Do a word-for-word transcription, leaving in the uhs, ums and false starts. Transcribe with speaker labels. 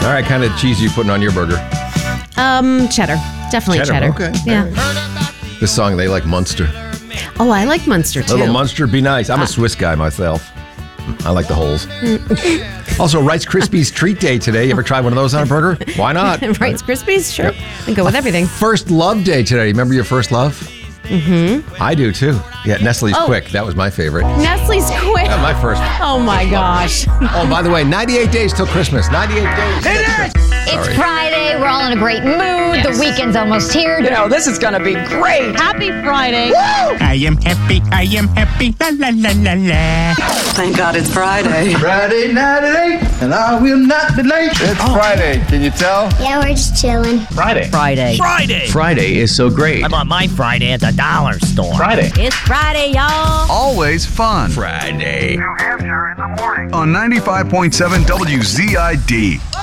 Speaker 1: All right, kind of cheese are you putting on your burger?
Speaker 2: Um, cheddar. Definitely cheddar.
Speaker 1: cheddar. Okay.
Speaker 2: Yeah.
Speaker 1: This song, they like Munster.
Speaker 2: Oh, I like Munster, too.
Speaker 1: Little Munster, be nice. I'm a Swiss guy myself. I like the holes. Also, Rice Krispies Treat Day today. You ever try one of those on a burger? Why not?
Speaker 2: Rice Krispies? Sure. And go with everything.
Speaker 1: First Love Day today. Remember your first love?
Speaker 2: Mm-hmm.
Speaker 1: I do, too. Yeah, Nestle's
Speaker 2: Oh.
Speaker 1: Quick. That was my favorite.
Speaker 2: Nestle's Quick.
Speaker 1: Yeah, my first.
Speaker 2: Oh, my gosh.
Speaker 1: Oh, by the way, ninety-eight days till Christmas. ninety-eight days.
Speaker 3: It is! It's
Speaker 1: Sorry.
Speaker 3: Friday. We're all in a great mood.
Speaker 2: Yes.
Speaker 3: The weekend's almost here.
Speaker 4: You know, this is going to be great.
Speaker 5: Happy Friday.
Speaker 4: Woo!
Speaker 6: I am happy, I am happy, la la la la la.
Speaker 7: Thank God it's Friday.
Speaker 8: Friday night at eight, and I will not be late.
Speaker 9: It's Friday. Can you tell?
Speaker 10: Yeah, we're just chilling.
Speaker 9: Friday.
Speaker 5: Friday.
Speaker 6: Friday.
Speaker 9: Friday is so great.
Speaker 5: I bought my Friday at the dollar store.
Speaker 9: Friday.
Speaker 5: It's Friday, y'all.
Speaker 11: Always fun.
Speaker 9: Friday.
Speaker 11: On ninety-five point seven W Z I D.